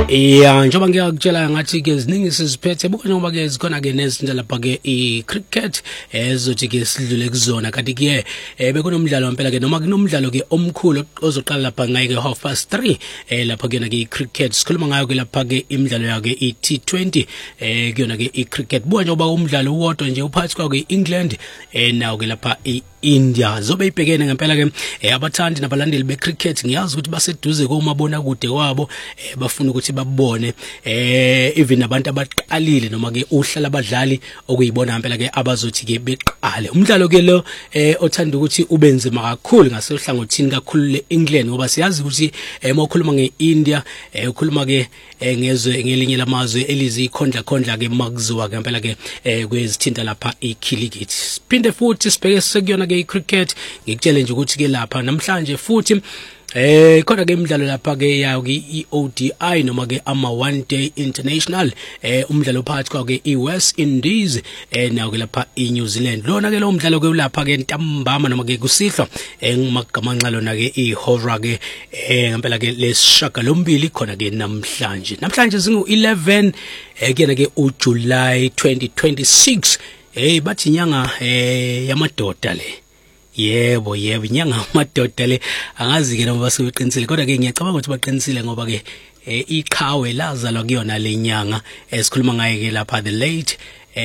Njoba ngiyakutshela ngathi ke ziningi siziphethe buka njengoba ke zikhona ke nezinto lapha ke i-cricket ezothi ke sidlule kuzona kanti ke bekunomdlalo ngempela ke noma kunomdlalo ke omkhulu ozoqala lapha ngaye ke 3:30 lapha ke na ke i-cricket sikhuluma ngayo ke lapha ke imidlalo yake i-T20 kuyona ke i-cricket buka njengoba umdlalo uwodwa nje uphathi kwa ke England nawo ke lapha India zobe ibhekene ngempela ke abathandi nabalandeli becricket ngiyazi ukuthi baseduze komabona kude kwabo bafuna ukuthi babone even abantu abaqalile noma ke uhlala abadlali okuyibona ngempela ke abazothi ke beqale umdlalo ke lo othanda ukuthi ubenzima kakhulu ngasohlangothini kakhulu leEngland ngoba siyazi ukuthi mokhuluma ngeIndia ukhuluma ke ngezwe ngelinye lamazwe elizikhondla ke makuziwa ngempela ke kwezithinta lapha ikhilikithi siphinde futhi sibheke sekuyona ke icricket ngikutshele nje ukuthi ke lapha namhlanje futhi khona ke imidlalo lapha ke yayo ke iODI noma ke ama one day international umdlalo phakathi kwa ke iWest Indies nayo ke lapha iNew Zealand lona ke lo mdlalo ke ulapha ke ntambama noma ke kusihlwa ngimagamanxa lona ke ihora ke ngempela ke lesishaka lombili khona ke namhlanje zingu11 kuyena ke uJuly 2026 bathi inyanga yamadoda le yebo inyanga yamadoda le angazi ke noma basebeqinisile kodwa ke ngiyacabanga ukuthi baqinisile ngoba ke iqhawe lazalwa kuyona lenyanga esikhuluma ngaye ke lapha the late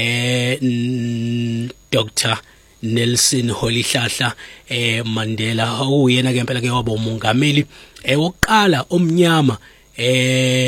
Dr Nelson Rolihlahla Mandela uyena ke impela ke waba umongameli wokuqala omnyama